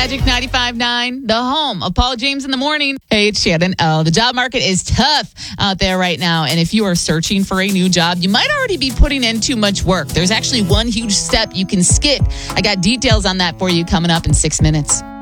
Magic 95.9, the home of Paul James in the morning. Hey, it's Shannon. The job market is tough out there right now. And if you are searching for a new job, you might already be putting in too much work. There's actually one huge step you can skip. I got details on that for you coming up in 6 minutes.